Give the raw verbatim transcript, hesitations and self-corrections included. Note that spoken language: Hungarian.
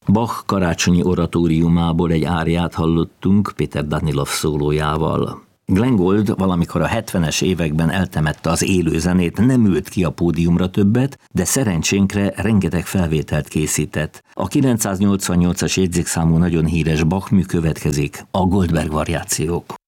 Bach karácsonyi oratóriumából egy áriát hallottunk Peter Danilov szólójával. Glenn Gould valamikor a hetvenes években eltemette az élő zenét, nem ült ki a pódiumra többet, de szerencsénkre rengeteg felvételt készített. A kilencszáznyolcvannyolcas jegyzékszámú nagyon híres Bach mű következik, a Goldberg variációk.